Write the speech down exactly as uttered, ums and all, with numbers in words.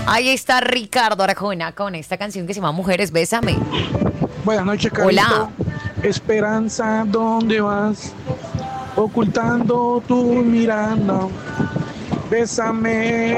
Ahí está Ricardo Arjona con esta canción que se llama Mujeres, Bésame. Buenas noches, Carito. Hola. Esperanza, ¿dónde vas? Ocultando tu mirada. Bésame.